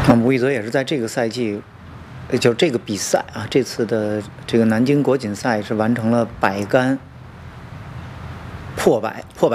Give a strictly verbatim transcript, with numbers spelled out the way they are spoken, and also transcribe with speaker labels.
Speaker 1: 那吴一泽也是在这个赛季，就这个比赛啊，这次的这个南京国锦赛是完成了百杆破百破百。